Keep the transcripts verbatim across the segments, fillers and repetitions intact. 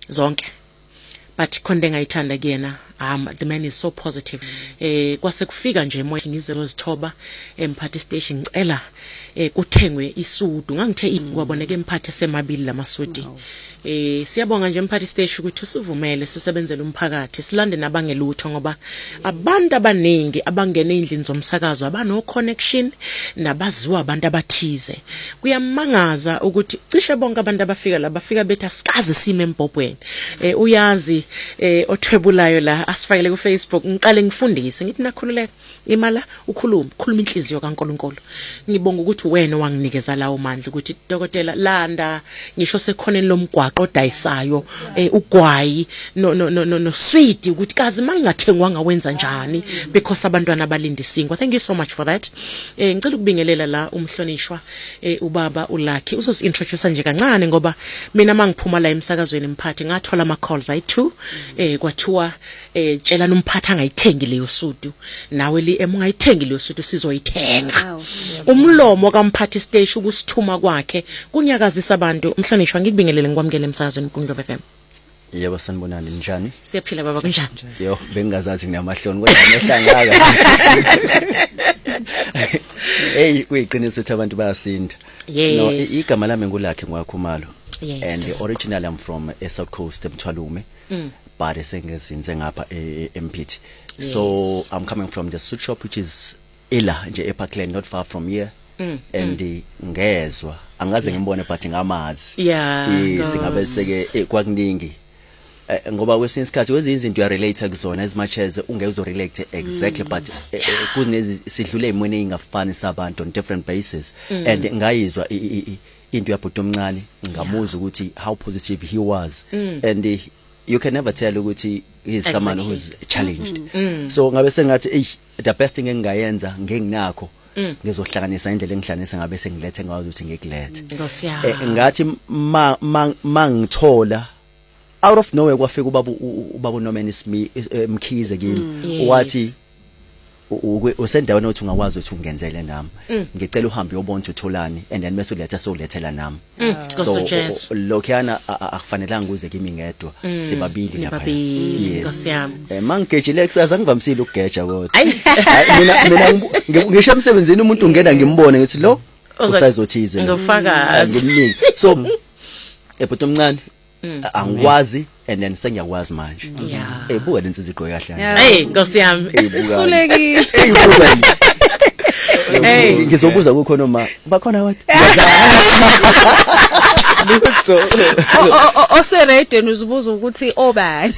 zonke. But konde ngayithanda kuyena, um the man is so positive. Eh kwase kufika nje moya ngizozithoba eMphathi station ngicela eh kuthengwe isudu. Ngangithe ikwaboneke eMphathi semabili lamasudi. Eh siyabonga nje eMphathi station ukuthi usivumele sisebenzele umphakathi silande nabangelutho ngoba abantu abaningi abangene endlini zomsakazo abano connection nabaziwa abantu abathize. Kuyamangaza ukuthi cishe bonke abantu abafika la bafika bethi asikaze sime empopweni. Eh uyazi eh othwebulayo la asifakele ku Facebook ngiqale ngifundise ngithi nakhululeka imala ukhuluma khuluma inhliziyo kaNkulunkulu. Ngibonga ukuthi wena wanginikeza lawo mandla ukuthi dokotela landa ngisho sekhoneni lomgwaqo odayisayo eh ugwayi no no no no sweet ukuthi kazi mangingathengwanga wenza njani because abantwana abalinda isingwa. Thank you so much for that. Eh ngicela ukubingelela la umhlonishwa eh ubaba uLucky uzosi introduce nje kancane ngoba mina mangiphuma la emsakazweni eMphathi ngathola ama calls ayi two eh kwathiwa eh tshela nomphathi angayithengi leyo sudu nawe li emungayithengi leyo sudu sizoyithenga. Umlomo kaMphathi stage ukusithuma kwakhe kunyakazisa abantu. Umhlonishwa ngikubingelele ngikwamukele emsakazweni kuNdlovu F M. Yebo sanibonani njani? Siyaphila baba kunjani? Yo bengazazi nginamahloni kodwa amehlangaka. Hey kuyiqiniso ukuthi abantu bayasinda. No igama lami nguLucky ngwakhumalo. Yes. And originally I'm from uh, South Coast eMthwalume. Mm. But esengezinze ngapha eMphathi. So I'm coming from the suit shop which is ila nje eParkland not far from here. Mm. And mm. ngezwe angaze ngimbone but ngamazi. Yeah. Singabe seke kwakuningi. Ngoba kwesinye isikhathi kwezinye izinto ya relate kuzona as much as ungezo relate exactly mm. but kuzinezi sidlule imweni ingafani sabantu on different bases. Mm. And ngayizwa into yabhuti omncane ngamuzwa ukuthi how positive he was. Mm. And uh, you can never tell ukuthi he is exactly. someone who is challenged. Mm. Mm. So ngabe sengathi eh the best thing engayenza ngenginakho mm. ngizohlanganisa indlela engihlanganisa ngabe sengilethe ngazo ukuthi ngikulethe. Eh ngathi ma mangithola out of nowhere kwafika ubaba ubaba uNomani Smith Mkhize kimi wathi usendaweni othi ungakwazi ukuthi ungenzele nami ngicela uhambe uyobona utholani and then bese uletha solethela nami. So lokhana akufanelanga uze kimi ngedwa sibabili lapha. Yes. Eh mangigejile ekusaza ngivamisile ukugeja kodwa mina mina ngisho emsebenzini umuntu ungena ngimbone ngithi lo usayizothize ngofakazi ngimniki. So ebhuti omncane angikwazi and then sengiyakwazi manje. Eh buka lensizi igqoka kahle. Hey Nkosi yami isulekile. Hey ngizobuza kukhona uma bakhona what? Lutho. Oseredweni uzibuza ukuthi obani.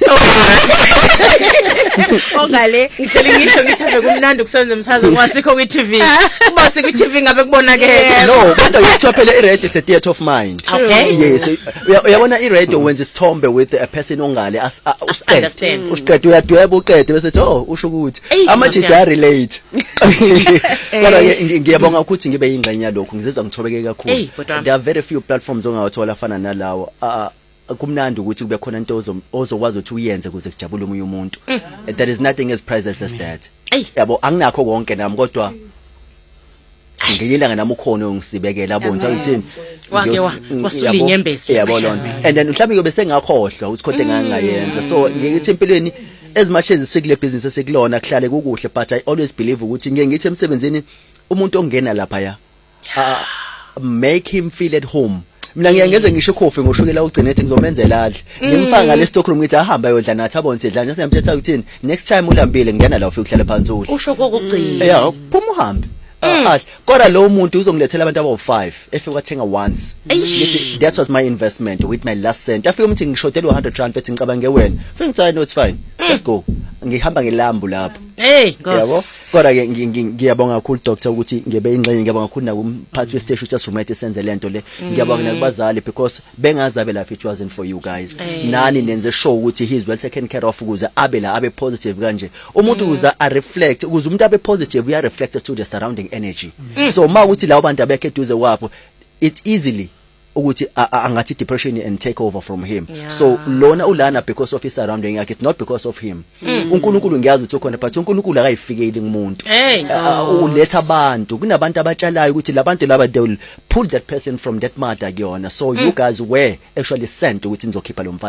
Ongale ngihleli ngisho ngithathe kumnandi ukusebenza emsakazo kwasikho ku T V. Kuba siku T V ngabe kubonakala. No, kodwa yethiwa phela i-radio is the theatre of mind. Okay. Yes. Uyabona i-radio wenza isithombe with a person ongale understand. Usiqede uyadweba uqede bese ethi oh usho ukuthi amajidi ay relate. Kodwa ngiyabonga ukuthi ngibe ingxenye yalokho ngizizwa ngithobeke kakhulu. There are very few platforms ongawathola afana nalawo. Kumnandi ukuthi kube khona into ozokwazi ukuthi uyenze ukuze kujabule umunye umuntu. There is nothing as priceless as that. Yabo anginakho konke nami kodwa ngiyilanga nami ukhono ngisibekela yabo ngithi uthini wake wasula inyembezi yabo lona and then mhlawumbe yobe sengakhohlwa ukuthi konke engangayenza. So ngiyithi empilweni as much as sikule business esikulona kuhlale kukuhle but I always believe ukuthi ngeke ngithi emsebenzini umuntu ongena lapha ya make him feel at home. Mina ngiyangeze ngisho coffee ngoshukela ugcine ethi ngizomenzela adle ngimfaka ngale stock room ngithi ahamba ayodla nathi abone sidla nje siyamthetha ukuthini next time ulambile ngiyana la ufike uhlala phansi udle usho kokugcina yeah phuma uhambe ahle kodwa lo muntu uzongilethela abantu aba five efike wathenga once ngithi that was my investment with my last cent afike umuntu ngishodela u one hundred rand bethi ngicabange wena fike ngithi no it's fine just go ngihamba ngelambu lapho. Hey Nkosi kodwa ke ngiyabonga kakhulu doctor ukuthi ngibe ingxenye ngiyabonga kakhulu nakumphathi westation just Rumete senze lento le ngiyabonga nakubazali because bengazabe la it wasn't for you guys. Nani nenze show ukuthi he is well taken care of ukuze abe la abe positive kanje umuntu ukuze a reflect ukuze umuntu abe positive uya reflect to the surrounding energy. So ma ukuthi lawo bantu abekhe eduze wapho it easily ukuthi angathi depression and take over from him. Yeah. So lona ulana because of his surrounding yakhe, not because of him. uNkulunkulu ngiyazi ukuthi ukhona but uNkulunkulu akayifikeli kumuntu. Uletha abantu kunabantu abatshalayo ukuthi labantu laba they will pull that person from that mother kuyona. So you guys were actually sent ukuthi nizokhipha lo